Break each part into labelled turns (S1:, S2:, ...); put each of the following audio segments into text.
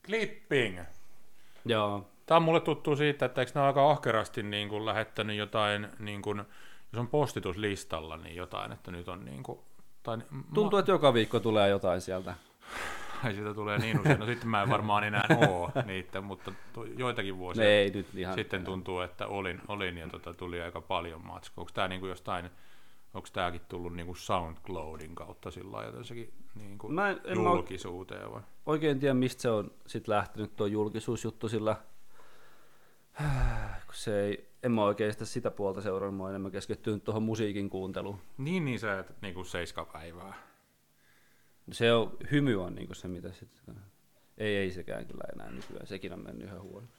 S1: Clipping.
S2: Joo.
S1: Tämä on mulle tuttu siitä, että eikö ne ole aika ahkerasti niin kuin lähettänyt jotain, niin kuin, jos on postituslistalla, niin jotain, että nyt on niin kuin,
S2: Tuntuu, että joka viikko tulee jotain sieltä.
S1: Ai siitä tulee niin usein, no sitten mä en varmaan enää ole niitä, mutta joitakin vuosia
S2: ei, nyt ihan
S1: sitten tuntuu, että olin ja tuli aika paljon matskua. Onko tämä niin kuin jostain, onko tämäkin tullut niin kuin SoundCloudin kautta sillä lailla jotensakin niin kuin julkisuuteen vai?
S2: Oikein tiedä, mistä se on sit lähtenyt tuo julkisuusjuttu, sillä kun se ei, en mä oikein sitä puolta seurannut, mä oon enemmän keskittynyt tuohon musiikin kuunteluun.
S1: Niin sä et niin kuin 7 päivää.
S2: Se on, hymy on niin se, mitä sitten. Ei sekään kyllä enää nykyään, sekin on mennyt ihan huono.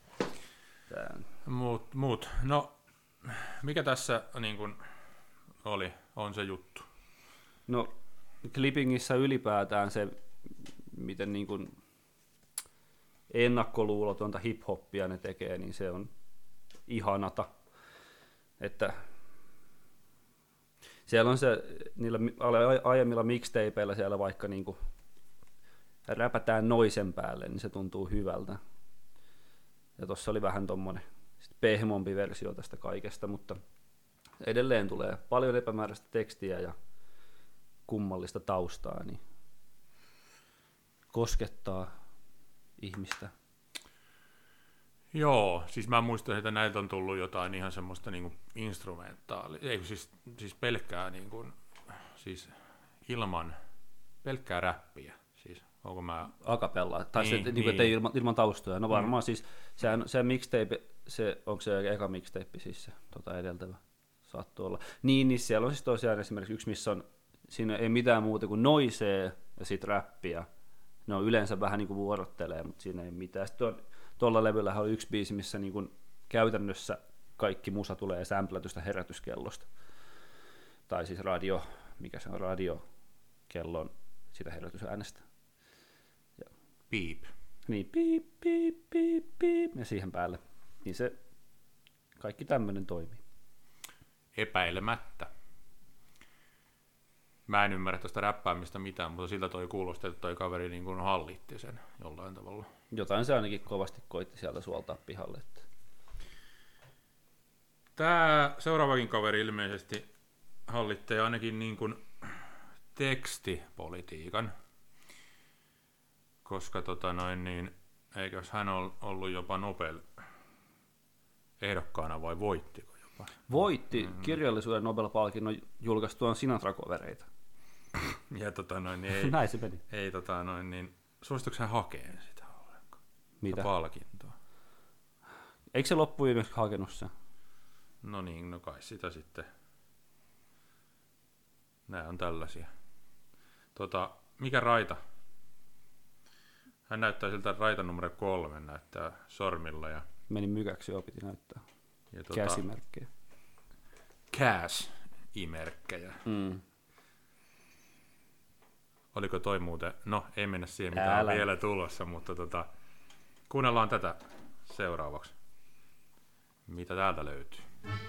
S1: No, mikä tässä niin kuin on se juttu?
S2: No, Clippingissä ylipäätään se, miten niin kuin ennakkoluulotonta hip-hoppia ne tekee, niin se on ihanata. Että siellä on se, niillä aiemmilla mixtapeilla siellä vaikka niinku räpätään noisen päälle, niin se tuntuu hyvältä. Ja tossa oli vähän tommonen pehmompi versio tästä kaikesta, mutta edelleen tulee paljon epämääräistä tekstiä ja kummallista taustaa, niin koskettaa ihmistä.
S1: Joo, siis mä muistan, että näitä on tullut jotain ihan semmoista niinku instrumentaalia, ei siis pelkkää niinku, siis ilman pelkkää räppiä, siis onko mä
S2: acapella tai niin, se niinku ei ilman taustoja. No varmaan siis se mixtape, onko se eka mixtape siis se edeltävä saattaa olla. Niin siellä on siis tosiaan esimerkiksi yksi, missä on siinä ei mitään muuta kuin noisee ja sit räppiä. Ne on yleensä vähän niinku vuorottelee, mutta siinä ei mitään. Sitten tuolla levyllä on yksi biisi, missä niin kuin käytännössä kaikki musa tulee sämplätystä herätyskellosta. Tai siis radiokellon sitä herätysäänestä. Ja,
S1: piip.
S2: Niin, piip, piip, piip, piip, ja siihen päälle. Niin se kaikki tämmöinen toimii.
S1: Epäilemättä. Mä en ymmärrä tuosta räppäämistä mitään, mutta siltä toi kuulosti, että toi kaveri niin kuin hallitti sen jollain tavalla.
S2: Jotain se ainakin kovasti koitti sieltä suoltaa pihalle. Että.
S1: Tämä seuraavakin kaveri ilmeisesti hallitsee ainakin niin kuin tekstipolitiikan, koska eikös hän ollut jopa Nobel-ehdokkaana vai voittiko jopa?
S2: Voitti kirjallisuuden Nobel-palkinnon julkaistuaan Sinatra-kovereita.
S1: Ja ei,
S2: näin se meni.
S1: Ei suosituiko hän hakeen sitä ollenkaan?
S2: Mitä?
S1: Palkintoa.
S2: Eikö se loppuviimeksi hakenut se?
S1: No niin, no kai sitä sitten. Nämä on tällaisia. Mikä raita? Hän näyttää siltä, raita numero 3 näyttää sormilla. Ja
S2: meni mykäksi, joo, piti näyttää. Ja käsimerkkejä.
S1: Cash-imerkkejä. Oliko toi muuten? No, ei mennä siihen, mitä on vielä tulossa, mutta kuunnellaan tätä seuraavaksi. Mitä täältä löytyy?